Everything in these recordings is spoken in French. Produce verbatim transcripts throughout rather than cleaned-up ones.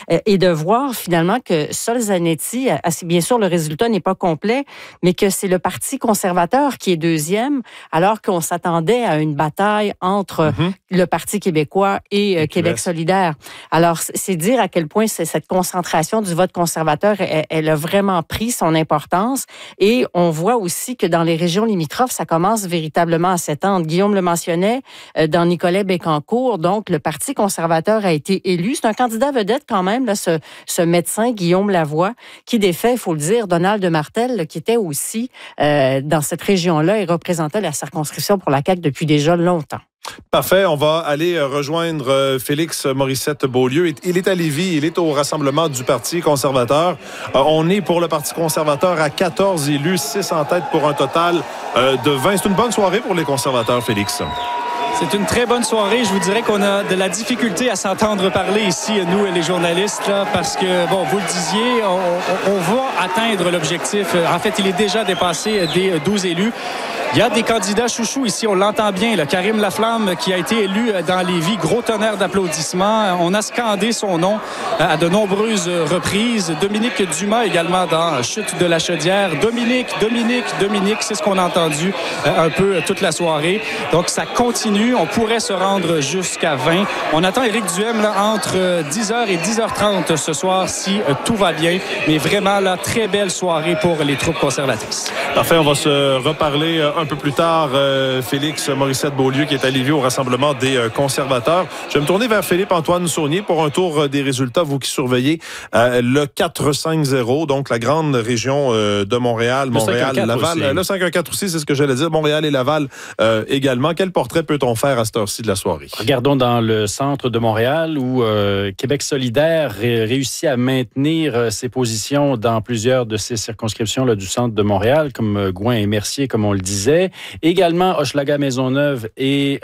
euh, et de voir finalement que Sol Zanetti, bien sûr, le résultat n'est pas complet, mais que c'est le Parti conservateur qui est deuxième, alors qu'on s'attendait à une bataille entre mm-hmm. le Parti québécois et euh, Québec solidaire. Alors, c'est dire à quel point c'est cette concentration du vote conservateur, elle, elle a vraiment pris son importance. Et on voit aussi que dans les régions limitrophes, ça commence véritablement à s'étendre. Guillaume le mentionnait, euh, dans Nicolet-Bécancour, donc le Parti conservateur a été élu. C'est un candidat vedette quand même, là, ce, ce médecin Guillaume Lavoie, qui défait, il faut le dire, Donald Martel, là, qui était aussi euh, dans cette région-là et représentait la circonscription pour la C A Q depuis déjà longtemps. Parfait. On va aller rejoindre Félix Morissette-Beaulieu. Il est à Lévis. Il est au rassemblement du Parti conservateur. On est pour le Parti conservateur à quatorze élus, six en tête pour un total de vingt. C'est une bonne soirée pour les conservateurs, Félix. C'est une très bonne soirée. Je vous dirais qu'on a de la difficulté à s'entendre parler ici, nous, les journalistes, là, parce que, bon, vous le disiez, on, on va atteindre l'objectif. En fait, il est déjà dépassé des douze élus. Il y a des candidats chouchous ici, on l'entend bien. Là. Karim Laflamme, qui a été élu dans Lévis, gros tonnerre d'applaudissements. On a scandé son nom à de nombreuses reprises. Dominique Dumas également dans Chute de la Chaudière. Dominique, Dominique, Dominique, c'est ce qu'on a entendu un peu toute la soirée. Donc, ça continue. On pourrait se rendre jusqu'à vingt. On attend Éric Duhem là, entre dix heures et dix heures trente ce soir, si tout va bien. Mais vraiment, là, très belle soirée pour les troupes conservatrices. Parfait, on va se reparler un peu plus tard. Euh, Félix Morissette-Beaulieu qui est à Lévis au rassemblement des euh, conservateurs. Je vais me tourner vers Philippe-Antoine Saunier pour un tour euh, des résultats. Vous qui surveillez euh, le quatre cinq zéro, donc la grande région euh, de Montréal, Montréal, Laval. Aussi. Le cinq un quatre aussi, c'est ce que j'allais dire. Montréal et Laval euh, également. Quel portrait peut-on faire à cette heure-ci de la soirée? Regardons dans le centre de Montréal où euh, Québec solidaire ré- réussit à maintenir euh, ses positions dans plusieurs de ces circonscriptions là, du centre de Montréal, comme euh, Gouin et Mercier, comme on le disait. Également, Hochelaga-Maisonneuve et,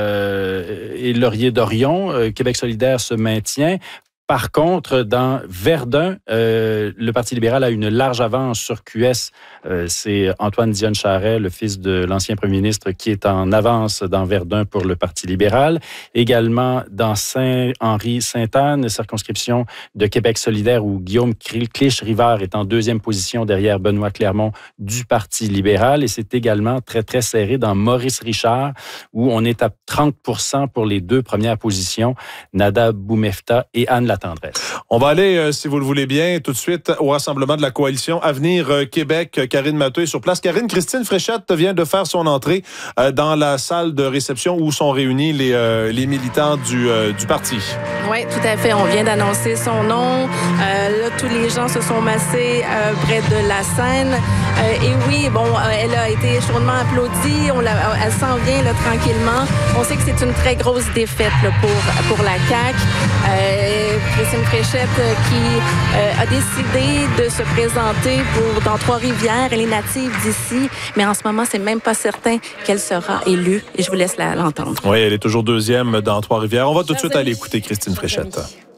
euh, et Laurier-Dorion. Euh, Québec solidaire se maintient. Par contre, dans Verdun, euh, le Parti libéral a une large avance sur Q S. Euh, c'est Antoine Dion-Charest, le fils de l'ancien premier ministre, qui est en avance dans Verdun pour le Parti libéral. Également dans Saint-Henri-Sainte-Anne, circonscription de Québec solidaire, où Guillaume Clich-Rivard est en deuxième position derrière Benoît Clermont du Parti libéral. Et c'est également très, très serré dans Maurice-Richard, où on est à trente pour cent pour les deux premières positions, Nada Boumefta et Anne Latendresse. On va aller, euh, si vous le voulez bien, tout de suite au rassemblement de la coalition Avenir euh, Québec. Karine Matteux est sur place. Karine, Christine Fréchette vient de faire son entrée euh, dans la salle de réception où sont réunis les, euh, les militants du, euh, du parti. Oui, tout à fait. On vient d'annoncer son nom. Euh, là, tous les gens se sont massés euh, près de la scène. Euh, et oui, bon, euh, elle a été chaudement applaudie. On la, elle s'en vient là, tranquillement. On sait que c'est une très grosse défaite là, pour, pour la C A Q. Euh, Christine Fréchette euh, qui euh, a décidé de se présenter pour, dans Trois-Rivières. Elle est native d'ici, mais en ce moment, c'est même pas certain qu'elle sera élue. Et je vous laisse la, l'entendre. Oui, elle est toujours deuxième dans Trois-Rivières. On va tout de suite aller écouter Christine Fréchette.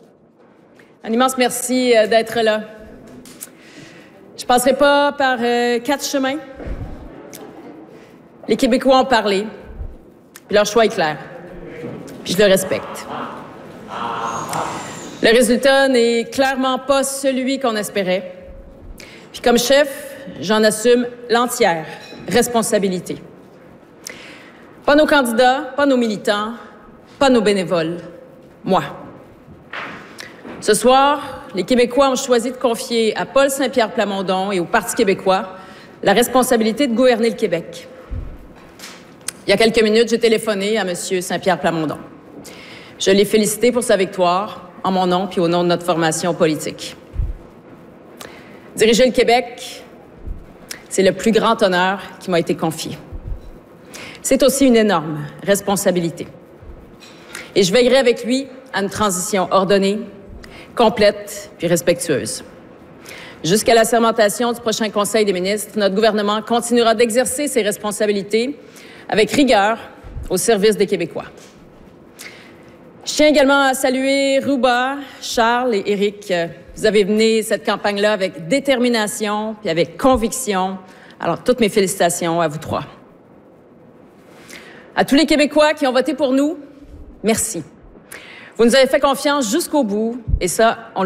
Un immense merci d'être là. Je ne passerai pas par euh, quatre chemins. Les Québécois ont parlé, puis leur choix est clair, puis je le respecte. Le résultat n'est clairement pas celui qu'on espérait. Puis comme chef, j'en assume l'entière responsabilité. Pas nos candidats, pas nos militants, pas nos bénévoles. Moi. Ce soir, les Québécois ont choisi de confier à Paul Saint-Pierre Plamondon et au Parti québécois la responsabilité de gouverner le Québec. Il y a quelques minutes, j'ai téléphoné à M. Saint-Pierre Plamondon. Je l'ai félicité pour sa victoire, en mon nom puis au nom de notre formation politique. Diriger le Québec, c'est le plus grand honneur qui m'a été confié. C'est aussi une énorme responsabilité. Et je veillerai avec lui à une transition ordonnée, complète puis respectueuse. Jusqu'à la sermentation du prochain Conseil des ministres, notre gouvernement continuera d'exercer ses responsabilités avec rigueur au service des Québécois. Je tiens également à saluer Ruba, Charles et Éric. Vous avez mené cette campagne-là avec détermination puis avec conviction. Alors, toutes mes félicitations à vous trois. À tous les Québécois qui ont voté pour nous, merci. Vous nous avez fait confiance jusqu'au bout et ça, on